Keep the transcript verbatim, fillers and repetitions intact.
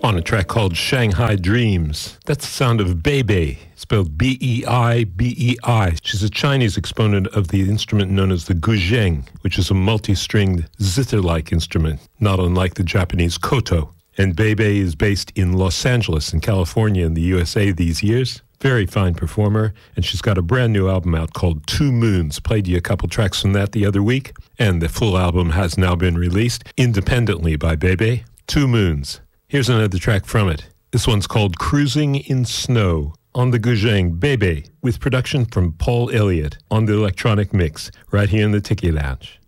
on a track called Shanghai Dreams. That's the sound of Beibei, spelled B E I B E I. She's a Chinese exponent of the instrument known as the guzheng, which is a multi-stringed zither-like instrument, not unlike the Japanese koto. And Beibei is based in Los Angeles in California in the U S A these years. Very fine performer, and she's got a brand new album out called Two Moons. Played you a couple tracks from that the other week, and the full album has now been released independently by Beibei. Two Moons. Here's another track from it. This one's called Cruising in Snow on the guzheng Beibei, with production from Paul Elliott on the electronic mix right here in the Tiki Lounge.